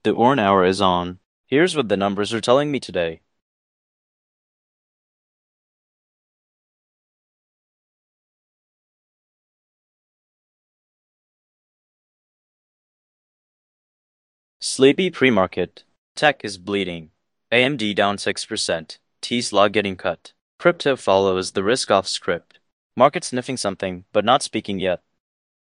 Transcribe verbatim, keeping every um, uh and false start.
The Orn Hour is on. Here's what the numbers are telling me today. Sleepy pre-market. Tech is bleeding. A M D down six percent. Tesla getting cut. Crypto follows the risk-off script. Market sniffing something, but not speaking yet.